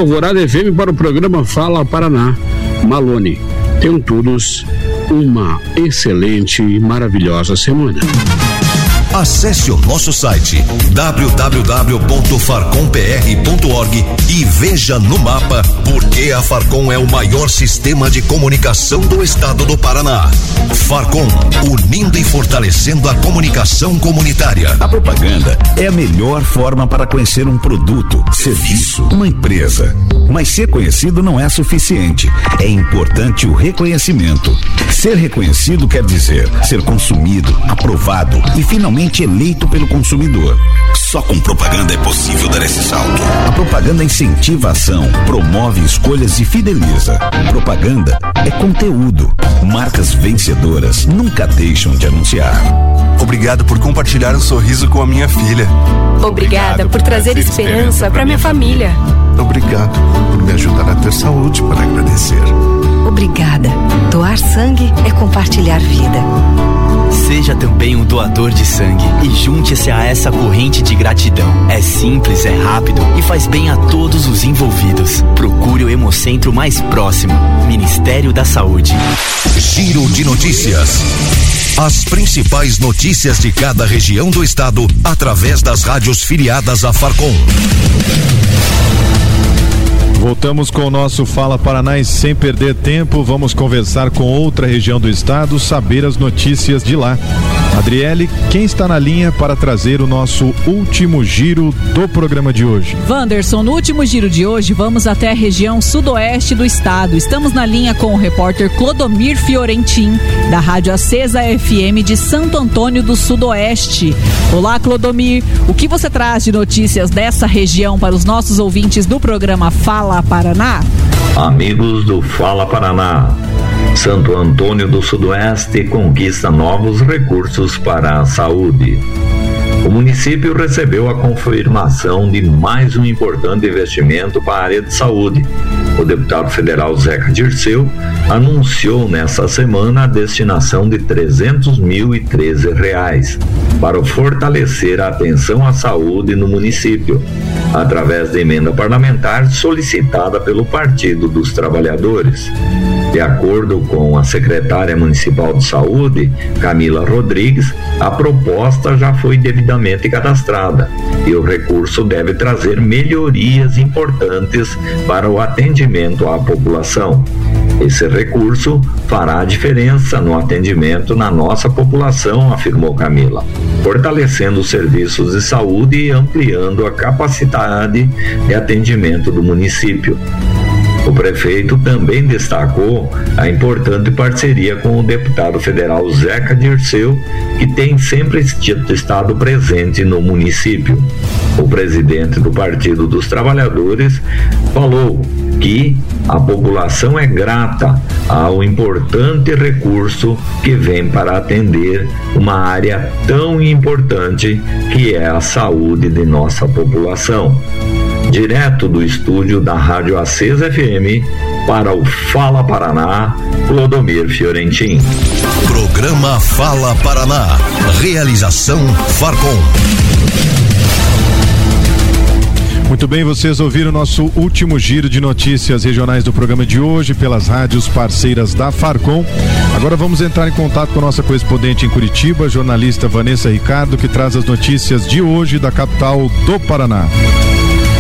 Alvorada FM para o programa Fala Paraná. Malone, tenham todos uma excelente e maravilhosa semana. Acesse o nosso site www.farcompr.org e veja no mapa por que a Farcom é o maior sistema de comunicação do estado do Paraná. Farcom, unindo e fortalecendo a comunicação comunitária. A propaganda é a melhor forma para conhecer um produto, serviço, uma empresa. Mas ser conhecido não é suficiente. É importante o reconhecimento. Ser reconhecido quer dizer ser consumido, aprovado e finalmente eleito pelo consumidor. Só com propaganda é possível dar esse salto. A propaganda incentiva a ação, promove escolhas e fideliza. Propaganda é conteúdo. Marcas vencedoras nunca deixam de anunciar. Obrigado por compartilhar um sorriso com a minha filha. Obrigada por trazer esperança para minha família. Obrigado por me ajudar a ter saúde para agradecer. Obrigada. Doar sangue é compartilhar vida. Seja também um doador de sangue e junte-se a essa corrente de gratidão. É simples, é rápido e faz bem a todos os envolvidos. Procure o Hemocentro mais próximo. Ministério da Saúde. Giro de notícias. As principais notícias de cada região do estado através das rádios filiadas à Farcom. Voltamos com o nosso Fala Paraná e sem perder tempo, vamos conversar com outra região do estado, saber as notícias de lá. Adriele, quem está na linha para trazer o nosso último giro do programa de hoje? Wanderson, no último giro de hoje, vamos até a região sudoeste do estado. Estamos na linha com o repórter Clodomir Fiorentin, da Rádio Acesa FM de Santo Antônio do Sudoeste. Olá, Clodomir, o que você traz de notícias dessa região para os nossos ouvintes do programa Fala Paraná? Amigos do Fala Paraná, Santo Antônio do Sudoeste conquista novos recursos para a saúde. O município recebeu a confirmação de mais um importante investimento para a área de saúde. O deputado federal Zeca Dirceu anunciou nesta semana a destinação de R$300.013 para fortalecer a atenção à saúde no município, através de emenda parlamentar solicitada pelo Partido dos Trabalhadores. De acordo com a secretária municipal de saúde, Camila Rodrigues, a proposta já foi devidamente cadastrada e o recurso deve trazer melhorias importantes para o atendimento à população. Esse recurso fará a diferença no atendimento na nossa população, afirmou Camila, fortalecendo os serviços de saúde e ampliando a capacidade de atendimento do município. O prefeito também destacou a importante parceria com o deputado federal Zeca Dirceu, que tem sempre estado presente no município. O presidente do Partido dos Trabalhadores falou que a população é grata ao importante recurso que vem para atender uma área tão importante que é a saúde de nossa população. Direto do estúdio da Rádio Acesa FM, para o Fala Paraná, Clodomir Fiorentin. Programa Fala Paraná. Realização Farcom. Muito bem, vocês ouviram o nosso último giro de notícias regionais do programa de hoje pelas rádios parceiras da Farcom. Agora vamos entrar em contato com a nossa correspondente em Curitiba, jornalista Vanessa Ricardo, que traz as notícias de hoje da capital do Paraná.